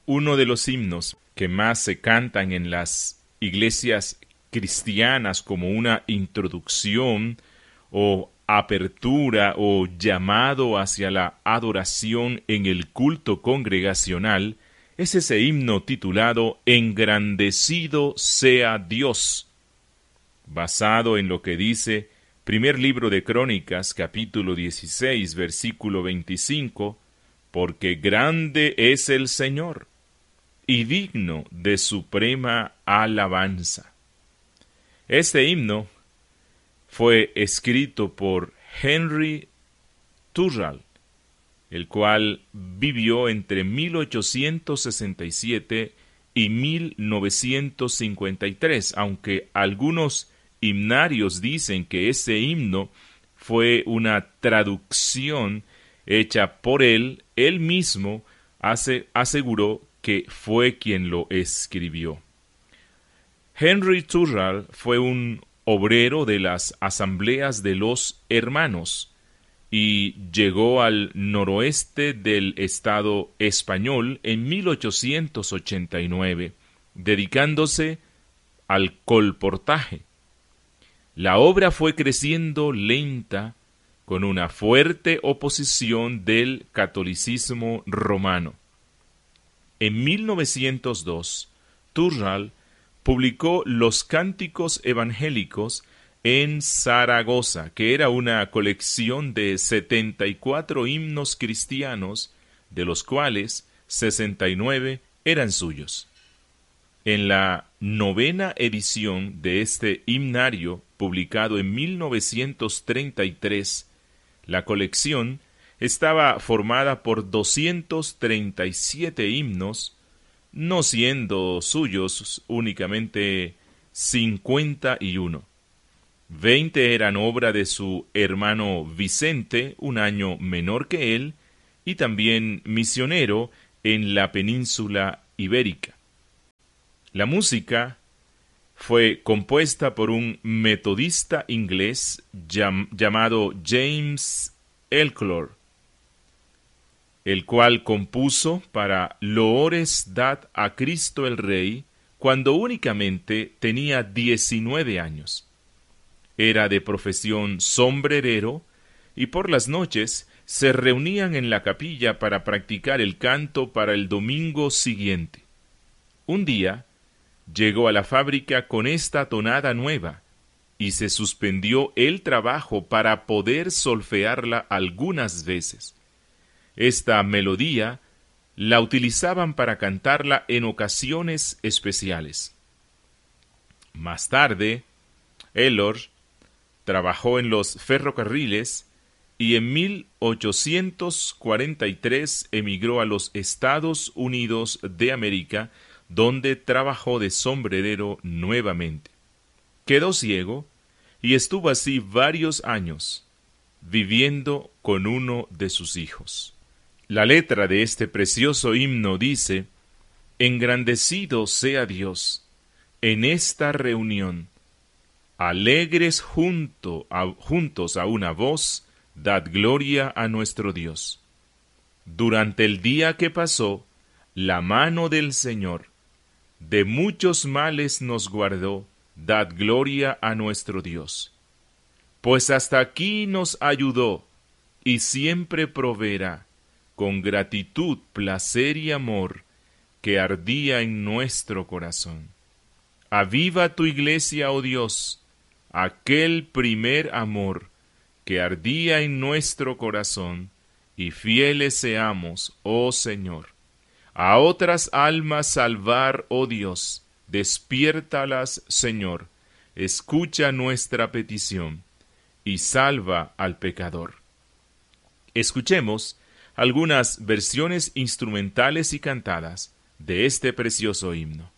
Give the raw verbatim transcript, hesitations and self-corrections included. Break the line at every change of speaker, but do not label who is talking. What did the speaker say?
Uno de los himnos que más se cantan en las iglesias cristianas como una introducción o apertura o llamado hacia la adoración en el culto congregacional es ese himno titulado Engrandecido sea Dios, basado en lo que dice primer libro de Crónicas, capítulo dieciséis, versículo veinticinco, porque grande es el Señor y digno de suprema alabanza. Este himno fue escrito por Henry Thoreau, el cual vivió entre mil ochocientos sesenta y siete y mil novecientos cincuenta y tres, aunque algunos himnarios dicen que ese himno fue una traducción hecha por él, él mismo hace, aseguró que fue quien lo escribió. Henry Thoreau fue un obrero de las asambleas de los hermanos y llegó al noroeste del estado español en mil ochocientos ochenta y nueve, dedicándose al colportaje. La obra fue creciendo lenta con una fuerte oposición del catolicismo romano. En mil novecientos dos, Thoreau publicó Los Cánticos Evangélicos en Zaragoza, que era una colección de setenta y cuatro himnos cristianos, de los cuales sesenta y nueve eran suyos. En la novena edición de este himnario, publicado en mil novecientos treinta y tres, la colección estaba formada por doscientos treinta y siete himnos, no siendo suyos únicamente cincuenta y uno. Veinte eran obra de su hermano Vicente, un año menor que él, y también misionero en la península ibérica. La música fue compuesta por un metodista inglés llam- llamado James Elclore, el cual compuso para Loores dad a Cristo el Rey cuando únicamente tenía diecinueve años. Era de profesión sombrerero y por las noches se reunían en la capilla para practicar el canto para el domingo siguiente. Un día llegó a la fábrica con esta tonada nueva y se suspendió el trabajo para poder solfearla algunas veces. Esta melodía la utilizaban para cantarla en ocasiones especiales. Más tarde, Elor trabajó en los ferrocarriles y en mil ochocientos cuarenta y tres emigró a los Estados Unidos de América, donde trabajó de sombrerero nuevamente. Quedó ciego y estuvo así varios años, viviendo con uno de sus hijos. La letra de este precioso himno dice: Engrandecido sea Dios en esta reunión, alegres junto a, juntos a una voz, dad gloria a nuestro Dios. Durante el día que pasó, la mano del Señor de muchos males nos guardó, dad gloria a nuestro Dios. Pues hasta aquí nos ayudó y siempre proveerá, con gratitud, placer y amor que ardía en nuestro corazón. Aviva tu iglesia, oh Dios, aquel primer amor que ardía en nuestro corazón, y fieles seamos, oh Señor. A otras almas salvar, oh Dios, despiértalas, Señor, escucha nuestra petición, y salva al pecador. Escuchemos algunas versiones instrumentales y cantadas de este precioso himno.